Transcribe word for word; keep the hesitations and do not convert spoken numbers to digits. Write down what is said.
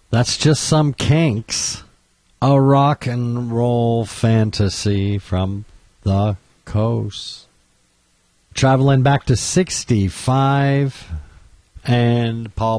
That's just some Kinks, a rock and roll fantasy from the coast. Traveling back to sixty-five, and Paul